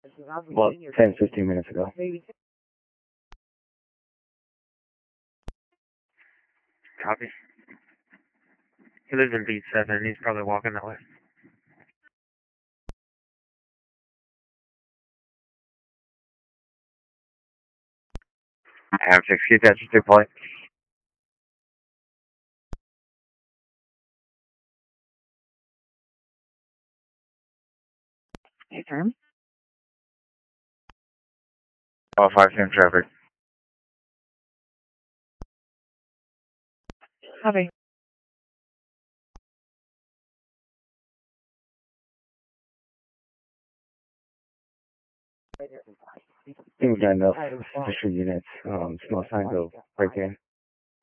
About 10, 15 minutes ago. Copy. He lives in B7. He's probably walking that way. I have to excuse that, just 2 point. Hey, firm. All 5 same traffic. Copy. I think we got enough extra units. Small signs of break-in.